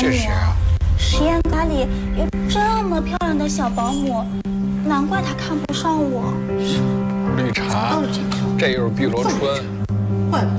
姆这谁啊？ 实验班里有这么漂亮的小保姆，难怪他看不上我。 绿茶，这又是碧螺春。 怪不